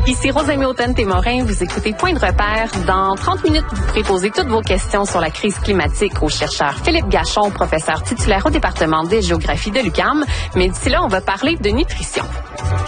Ici Rosemée Automne-Témorin, vous écoutez Point de repère. Dans 30 minutes, vous pourrez poser toutes vos questions sur la crise climatique au chercheur Philippe Gachon, professeur titulaire au département de géographie de l'UQAM. Mais d'ici là, on va parler de nutrition.